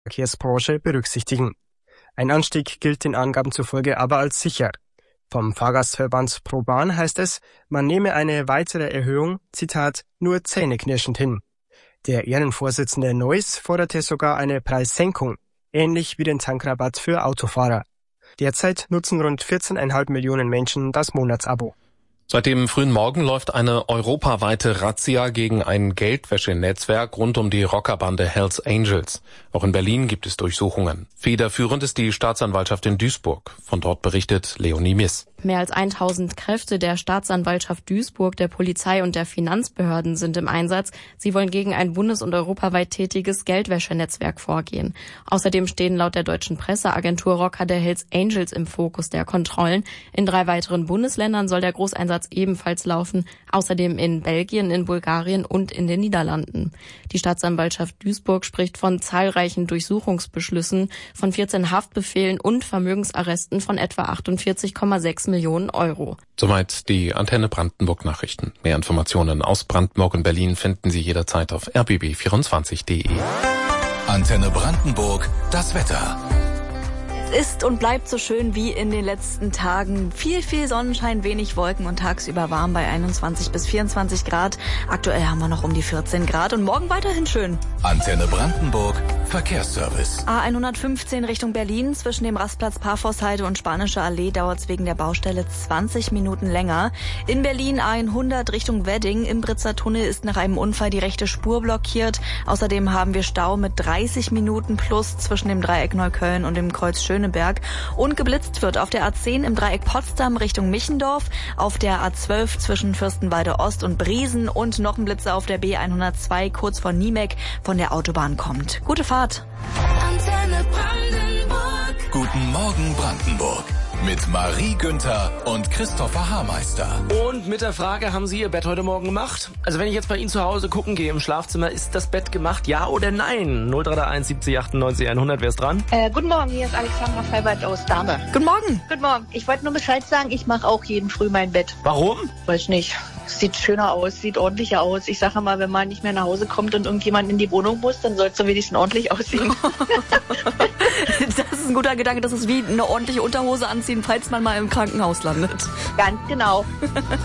Verkehrsbranche berücksichtigen. Ein Anstieg gilt den Angaben zufolge aber als sicher. Vom Fahrgastverband ProBahn heißt es, man nehme eine weitere Erhöhung, Zitat, nur zähneknirschend hin. Der Ehrenvorsitzende Neuss forderte sogar eine Preissenkung, ähnlich wie den Tankrabatt für Autofahrer. Derzeit nutzen rund 14,5 Millionen Menschen das Monatsabo. Seit dem frühen Morgen läuft eine europaweite Razzia gegen ein Geldwäschenetzwerk rund um die Rockerbande Hells Angels. Auch in Berlin gibt es Durchsuchungen. Federführend ist die Staatsanwaltschaft in Duisburg. Von dort berichtet Leonie Miss. Mehr als 1000 Kräfte der Staatsanwaltschaft Duisburg, der Polizei und der Finanzbehörden sind im Einsatz. Sie wollen gegen ein bundes- und europaweit tätiges Geldwäschenetzwerk vorgehen. Außerdem stehen laut der deutschen Presseagentur Rocker der Hells Angels im Fokus der Kontrollen. In 3 weiteren Bundesländern soll der Großeinsatz ebenfalls laufen, außerdem in Belgien, in Bulgarien und in den Niederlanden. Die Staatsanwaltschaft Duisburg spricht von zahlreichen Durchsuchungsbeschlüssen, von 14 Haftbefehlen und Vermögensarresten von etwa 48,6 Millionen Euro. Soweit die Antenne Brandenburg Nachrichten. Mehr Informationen aus Brandenburg und Berlin finden Sie jederzeit auf rbb24.de. Antenne Brandenburg, das Wetter. Ist und bleibt so schön wie in den letzten Tagen. Viel Sonnenschein, wenig Wolken und tagsüber warm bei 21 bis 24 Grad. Aktuell haben wir noch um die 14 Grad und morgen weiterhin schön. Antenne Brandenburg, Verkehrsservice. A115 Richtung Berlin. Zwischen dem Rastplatz Paphos-Heide und Spanische Allee dauert es wegen der Baustelle 20 Minuten länger. In Berlin A100 Richtung Wedding. Im Britzer Tunnel ist nach einem Unfall die rechte Spur blockiert. Außerdem haben wir Stau mit 30 Minuten plus zwischen dem Dreieck Neukölln und dem Kreuz Schöneberg. Und geblitzt wird auf der A10 im Dreieck Potsdam Richtung Michendorf, auf der A12 zwischen Fürstenwalde Ost und Briesen und noch ein Blitzer auf der B102 kurz vor Niemek von der Autobahn kommt. Gute Fahrt. Antenne Brandenburg. Guten Morgen Brandenburg. Mit Marie Günther und Christopher Haarmeister. Und mit der Frage, haben Sie Ihr Bett heute Morgen gemacht? Also wenn ich jetzt bei Ihnen zu Hause gucken gehe im Schlafzimmer, ist das Bett gemacht, ja oder nein? 0331 70 98 100, wer ist dran? Guten Morgen, hier ist Alexandra Feibert aus Dahme. Guten Morgen. Guten Morgen. Ich wollte nur Bescheid sagen, ich mache auch jeden Früh mein Bett. Warum? Weiß nicht. Sieht schöner aus, sieht ordentlicher aus. Ich sage mal, wenn man nicht mehr nach Hause kommt und irgendjemand in die Wohnung muss, dann soll es so wenigstens ordentlich aussehen. Das ist ein guter Gedanke. Das ist wie eine ordentliche Unterhose anziehen, falls man mal im Krankenhaus landet. Ganz genau.